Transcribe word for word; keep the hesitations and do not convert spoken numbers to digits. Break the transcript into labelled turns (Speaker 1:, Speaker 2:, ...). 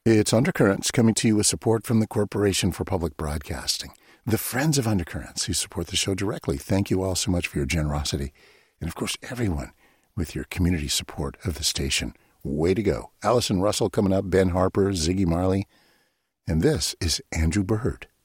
Speaker 1: It's Undercurrents, coming to you with support from the Corporation for Public Broadcasting. The friends of Undercurrents who support the show directly, thank you all so much for your generosity. And of course, everyone with your community support of the station. Way to go. Allison Russell coming up, Ben Harper, Ziggy Marley. And this is Andrew Bird.